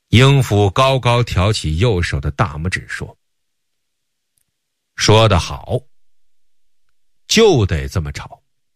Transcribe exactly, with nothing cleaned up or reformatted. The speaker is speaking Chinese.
英府高高挑起右手的大拇指说：“说得好，就得这么吵。”